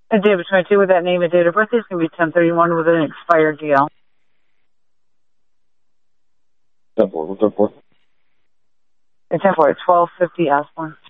A David 22 with that name and date of birth is going to be 1031 with an expired DL. 10-4. What's that for? It's 10-4. 1250 Asplin.